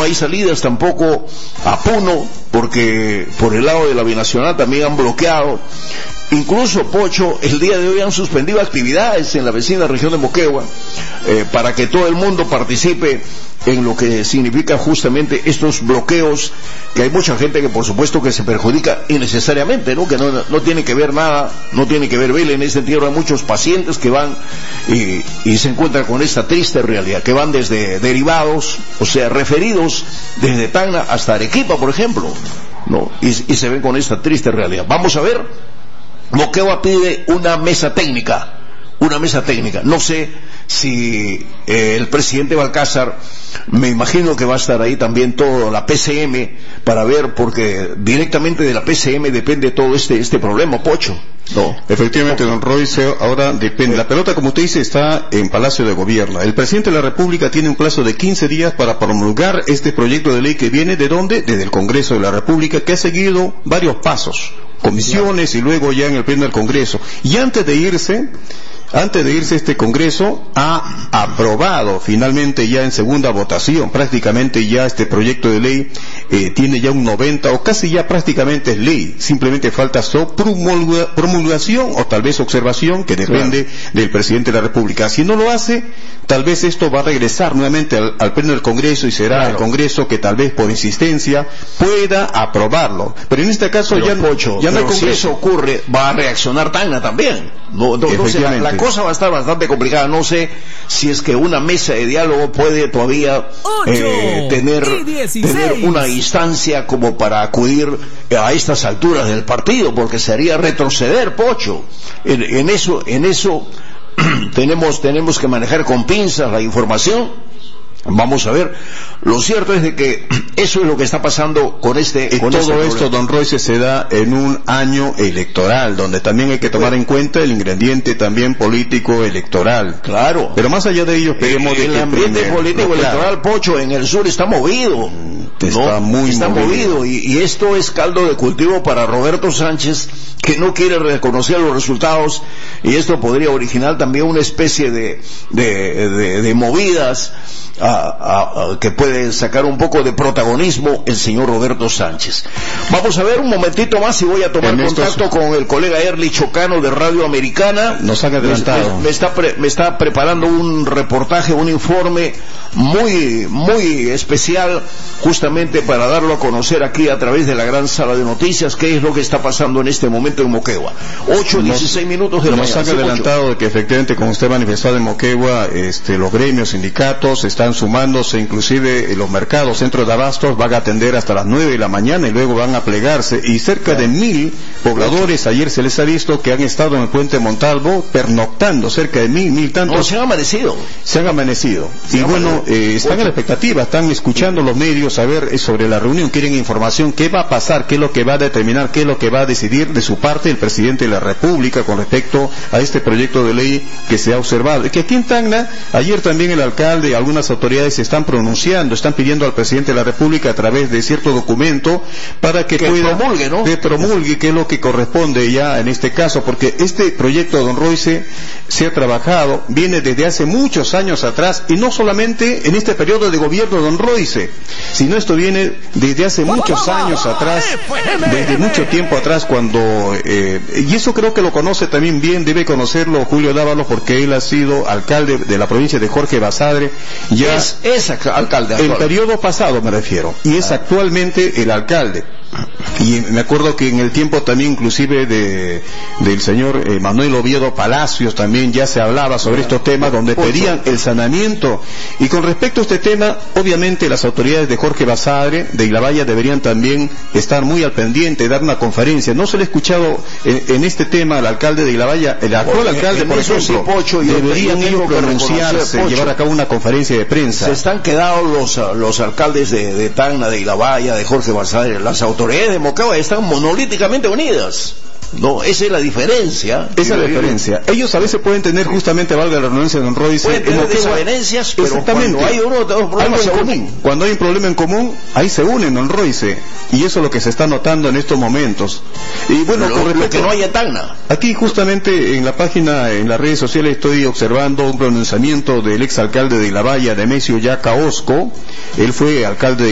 hay salidas tampoco a Puno, porque por el lado de la binacional también han bloqueado. Incluso, Pocho, el día de hoy han suspendido actividades en la vecina región de Moquegua, para que todo el mundo participe en lo que significa justamente estos bloqueos, que hay mucha gente que por supuesto que se perjudica innecesariamente, ¿no? Que no tiene que ver nada, no tiene que ver Vélez. En ese sentido hay muchos pacientes que van y se encuentran con esta triste realidad, que van desde derivados, o sea, referidos desde Tacna hasta Arequipa, por ejemplo, ¿no? Y se ven con esta triste realidad. Vamos a ver. Moquegua pide una mesa técnica. No sé si el presidente Balcázar, me imagino que va a estar ahí también toda la PCM para ver, porque directamente de la PCM depende todo este problema, Pocho. No. Efectivamente, don Royce, ahora depende. La pelota, como usted dice, está en Palacio de Gobierno. El presidente de la República tiene un plazo de 15 días para promulgar este proyecto de ley que viene ¿de dónde? Desde el Congreso de la República, que ha seguido varios pasos, comisiones y luego ya en el pleno del Congreso. Y antes de irse este Congreso ha aprobado finalmente ya en segunda votación, prácticamente ya este proyecto de ley tiene ya un 90 o casi ya prácticamente es ley, simplemente falta su promulgación o tal vez observación, que depende del presidente de la República. Si no lo hace, tal vez esto va a regresar nuevamente al pleno del Congreso y será el Congreso que tal vez por insistencia pueda aprobarlo. Pero en este caso ya no hay Congreso. Si eso ocurre, va a reaccionar Tacna también. No sé, la cosa va a estar bastante complicada. No sé si es que una mesa de diálogo puede todavía tener una instancia como para acudir a estas alturas del partido, porque se haría retroceder, Pocho. En eso tenemos que manejar con pinzas la información. Vamos a ver. Lo cierto es de que eso es lo que está pasando con todo esto, don Royce, se da en un año electoral, donde también hay que tomar en cuenta el ingrediente también político electoral. Claro. Pero más allá de ello, esperemos el ambiente político electoral, Pocho, en el sur está movido. Está movido. Y esto es caldo de cultivo para Roberto Sánchez, que no quiere reconocer los resultados, y esto podría originar también una especie de movidas que puede sacar un poco de protagonismo el señor Roberto Sánchez. Vamos a ver un momentito más y voy a tomar contacto con el colega Erly Chocano de Radio Americana. Nos han adelantado. Me está preparando un reportaje, un informe muy especial, justamente para darlo a conocer aquí a través de la gran sala de noticias, qué es lo que está pasando en este momento en Moquegua. 8:16 minutos de la mañana. Nos han adelantado de que efectivamente, como usted manifestado en Moquegua, los gremios, sindicatos están sumándose, inclusive los mercados, centros de abastos van a atender hasta las 9 de la mañana y luego van a plegarse, y cerca de 1000 pobladores ayer se les ha visto que han estado en el puente Montalvo pernoctando, cerca de 1000 tantos. No, se han amanecido. Y bueno, están a la expectativa, están escuchando los medios a ver sobre la reunión, quieren información, qué va a pasar, qué es lo que va a determinar, qué es lo que va a decidir de su parte el presidente de la República con respecto a este proyecto de ley que se ha observado. Y que aquí en Tacna, ayer también el alcalde y algunas autoridades se están pronunciando, están pidiendo al presidente de la República a través de cierto documento para que pueda promulgue, ¿no? Que promulgue, que es lo que corresponde ya en este caso, porque este proyecto, don Royce, se ha trabajado, viene desde hace muchos años atrás, y no solamente en este periodo de gobierno, don Royce, sino esto viene desde hace muchos años atrás, desde mucho tiempo atrás, cuando y eso creo que lo conoce también bien, debe conocerlo Julio Dávalos, porque él ha sido alcalde de la provincia de Jorge Basadre, ya es alcalde actual. El periodo pasado me refiero, y es actualmente el alcalde. Y me acuerdo que en el tiempo también inclusive del señor Manuel Oviedo Palacios también ya se hablaba sobre estos temas donde pedían el saneamiento. Y con respecto a este tema, obviamente las autoridades de Jorge Basadre, de Ilabaya, deberían también estar muy al pendiente, dar una conferencia. No se le ha escuchado en este tema al alcalde de Ilabaya, el actual alcalde, por ejemplo, deberían ellos pronunciarse, llevar a cabo una conferencia de prensa. Se están quedando los alcaldes de Tacna, de Ilabaya, de Jorge Basadre, las autoridades de Moquegua están monolíticamente unidas. No, esa es la diferencia. Esa es la diferencia. Ellos a veces pueden tener, justamente, valga la redundancia de don Royce, pueden tener desavenencias, pero cuando hay cuando hay un problema en común, ahí se unen, don Royce, y eso es lo que se está notando en estos momentos. Y bueno, lo que no hay en Tacna. Aquí justamente en la página, en las redes sociales, estoy observando un pronunciamiento del exalcalde de Ilabaya, Nemesio Yaca Osco. Él fue alcalde de